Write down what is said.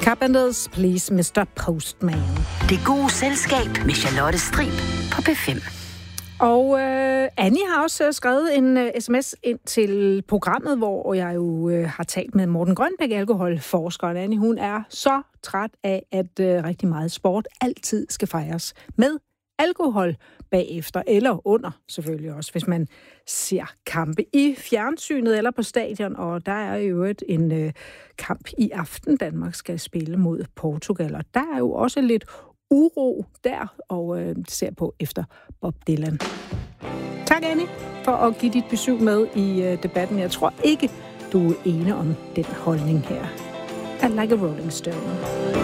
Carpenters, Please Mr. Postman. Det gode selskab med Charlotte Strib på P5. Og Annie har også skrevet en sms ind til programmet, hvor jeg jo har talt med Morten Grønbæk, alkoholforskeren. Annie, hun er så træt af, at rigtig meget sport altid skal fejres med alkohol bagefter, eller under selvfølgelig også, hvis man ser kampe i fjernsynet eller på stadion. Og der er jo en kamp i aften, Danmark skal spille mod Portugal, og der er jo også lidt uro der, og ser på efter Bob Dylan. Tak, Annie, for at give dit besøg med i debatten. Jeg tror ikke, du er ene om den holdning her. I like a Rolling Stone.